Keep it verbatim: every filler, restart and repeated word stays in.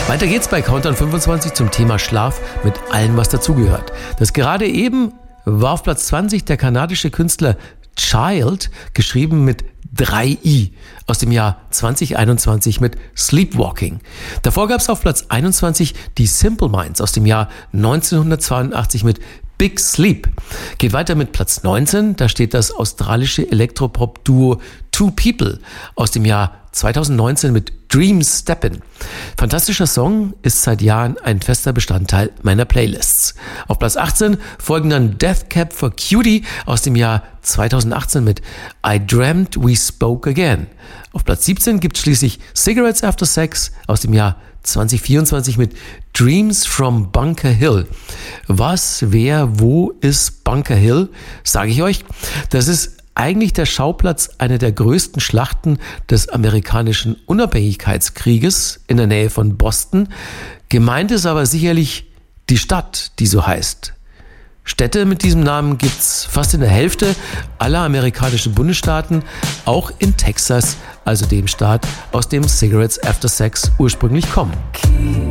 Weiter geht's bei Countdown fünfundzwanzig zum Thema Schlaf mit allem, was dazugehört. Das gerade eben war auf Platz zwanzig der kanadische Künstler Child, geschrieben mit drei i, aus dem Jahr zwanzig einundzwanzig mit Sleepwalking. Davor gab's auf Platz einundzwanzig die Simple Minds aus dem Jahr neunzehnhundertzweiundachtzig mit Big Sleep. Geht weiter mit Platz neunzehn, da steht das australische Elektropop-Duo Two People aus dem Jahr zweitausendneunzehn mit Dream Steppin'. Fantastischer Song, ist seit Jahren ein fester Bestandteil meiner Playlists. Auf Platz achtzehn folgen dann Death Cab for Cutie aus dem Jahr zweitausendachtzehn mit I Dreamt We Spoke Again. Auf Platz siebzehn gibt schließlich Cigarettes After Sex aus dem Jahr zwanzig vierundzwanzig mit Dreams from Bunker Hill. Was, wer, wo ist Bunker Hill? Sage ich euch. Das ist eigentlich der Schauplatz einer der größten Schlachten des amerikanischen Unabhängigkeitskrieges in der Nähe von Boston. Gemeint ist aber sicherlich die Stadt, die so heißt. Städte mit diesem Namen gibt's fast in der Hälfte aller amerikanischen Bundesstaaten, auch in Texas, also dem Staat, aus dem Cigarettes After Sex ursprünglich kommen.